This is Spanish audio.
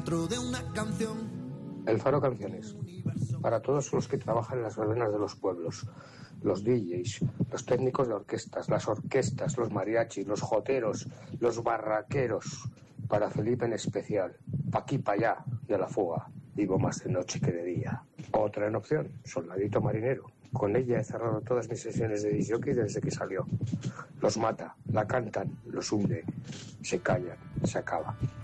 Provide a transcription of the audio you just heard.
dentro de una canción. El Faro Canciones, para todos los que trabajan en las verbenas de los pueblos, los DJs, los técnicos de orquestas, las orquestas, los mariachis, los joteros, los barraqueros, para Felipe en especial, pa' aquí, pa' allá y a la fuga, vivo más de noche que de día. Otra en opción, Soldadito Marinero, con ella he cerrado todas mis sesiones de disc jockey desde que salió. Los mata, la cantan, los hunde, se callan, se acaba.